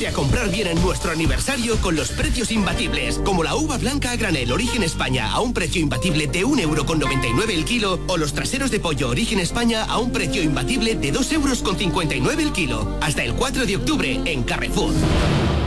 Atrévete a comprar bien en nuestro aniversario con los precios imbatibles, como la uva blanca a granel Origen España a un precio imbatible de 1,99 € el kilo, o los traseros de pollo Origen España a un precio imbatible de 2,59 € el kilo. Hasta el 4 de octubre en Carrefour.